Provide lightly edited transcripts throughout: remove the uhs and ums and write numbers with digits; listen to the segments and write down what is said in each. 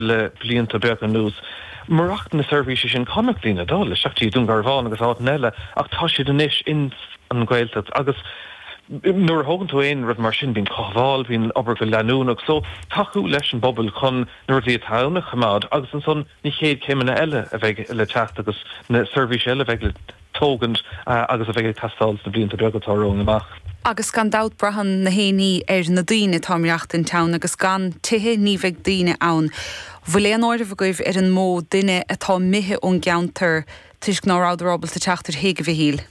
le blianta beag an nús. Marach na service sin connacht lína dá le seachtaí dún garbháin agus áit neile ach tá siad inis in an ghailteat agus nuair hágann tú éon rud mar sin bhín cohváil bhín obair go leanúnach so taú leis an bobbal chun nuair dí tána chamád agus an son ní chéad céimena eile a bheith le techt agus na service eile bheith le tógant agus a bheith tastáil na blianta beagatá rón amach. Agus gan dat brahan na héní na daoine táimreacht in town agus gan tithe ní bheith daoine ann. Bhfuil áir a goibh an mó duine atá mithe ón geantar tuis gnárádarrábal sa teachtar héige bhí híl.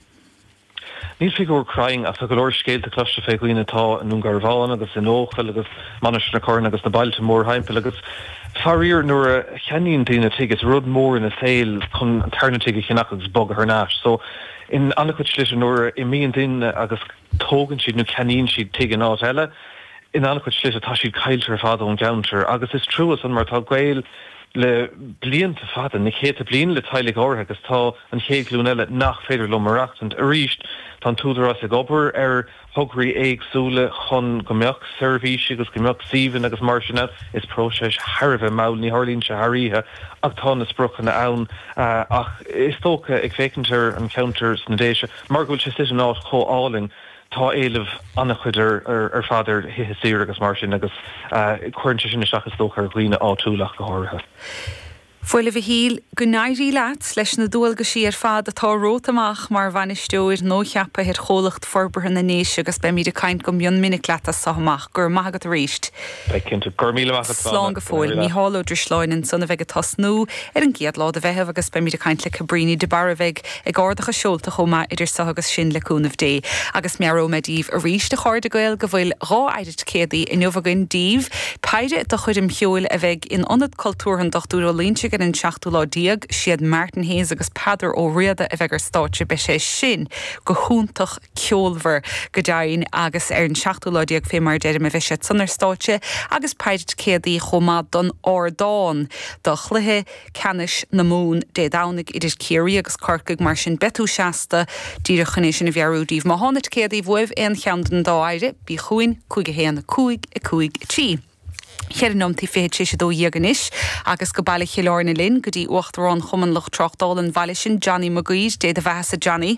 Níl fi gur crying as a golóir scéil a cluiste fé goine tá an garbháin agus in óchil agus manis na corn agus na bailte mór heimpel agus farír nuair a cheanín daoine tuigeas rud mór in a saoil chun tarnatíige chinach agus bog ar náis. So in annachcuid slis nuair i míon daoine agus tógann siad nó ceanín siad tuige áit eile, in annachcuid slis atá siad cailtear fada ón geantar agus is trú as an mar tá gail le blianta fada na chéta blian le tailig orthe agus tá an chéadlún eile nach féidir lomarachtant a ríist tá túdar as a gobar thugraí éagsúla chun gombeoch service agus gombeoch síhan agus mar sin is próseis Harbheith mail ní Harlín se haíthe ach tá na sprucha na ann ach is tócha ag fécintear an counters na déise mar gúil se si an áit choáling tá éileh annachchuidir ar fáidir hithe sír agus mar sin agus chuirnte sin isteach is tócha ar glíine áúlach go háirithe. Foiile bhí híl go nairí leat leis na dúilga sí ar fad atá rótamach mar bhainisteoir nó cheappa ar cholacht forbartha na néise agus be míad a caint go mion minic leat a sahamach gur maigad a ríist. Cinnte gur míle slán go fóil ní háóidir sláinin sanna bheith a tasnú ar an giad lád a bheitheh agus be míad a caint le cabríní de bar a bheith ag gádacha seolta chomma idir sa agus sin leúnmh dé agus mearó medíh a ríist a cháir de gail go bhfuil rá aidir cédaí in nuhagann díomh peide do chuid im cheol a bheith in anad cultúran dochtúró líonse gan in seachtú lá diag siad Martin Hayes agus Padar ó riada a bheith ar stáitse be sé sin go húntaach ceolmhar go dain agus ar an seachtú lá diag fé mar deidir a bheith sé sanar stáitse agus peid cédaí chomá don ordáin do chluthe canis na mún dé dánig idir céirí agus carcaig mar sin betú seasta díra chunéis sin a bhearúdíh má hána cédaí bhuamh an cheandan dáide bí chuin chuig a héanana cuaig a cuaig tí. Cheannom tí féad sé dó dhéaganis agus go bailile chiileána linn go dtí uachtarrán chuman lech trochtáil an bhaile sin Johnny Maguire dé a bheithe Johnny.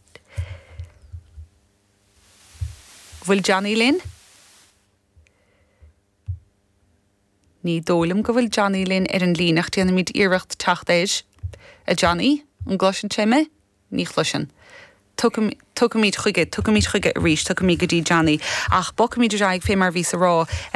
Bhfuil Johnny linn? Ní dólam go bhfuil Johnny linn ar an línach déanana míad iirecht taachtéis a Johnny an glásin téime ní chluisin. Tuca míid chuige ríis tuca mí go dtí Johnny ach boca míid raig fé mar ví a rá